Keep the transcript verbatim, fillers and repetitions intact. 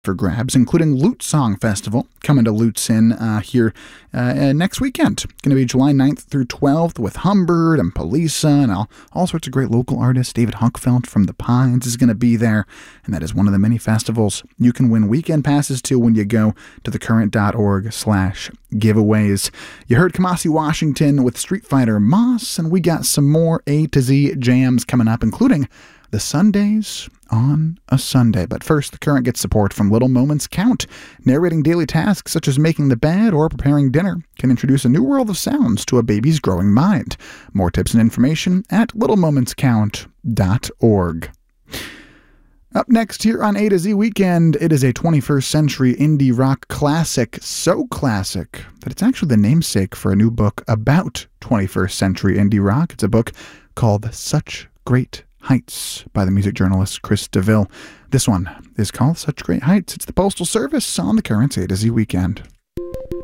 for grabs, including Lute Song Festival coming to Lutsen uh, here uh, uh, next weekend. Going to be July ninth through twelfth with Humbird and Polisa and all, all sorts of great local artists. David Huckfeld from The Pines is going to be there, and that is one of the many festivals you can win weekend passes to when you go to thecurrent.org slash giveaways. You heard Kamasi Washington with Street Fighter Moss, and we got some more A to Z jams coming up, including The Sundays on a Sunday. But first, The Current gets support from Little Moments Count. Narrating daily tasks such as making the bed or preparing dinner can introduce a new world of sounds to a baby's growing mind. More tips and information at little moments count dot org. Up next here on A to Z Weekend, it is a twenty-first century indie rock classic, so classic that it's actually the namesake for a new book about twenty-first century indie rock. It's a book called Such Great Heights by the music journalist Chris DeVille. This one is called Such Great Heights. It's the Postal Service on the Current A to Z Weekend.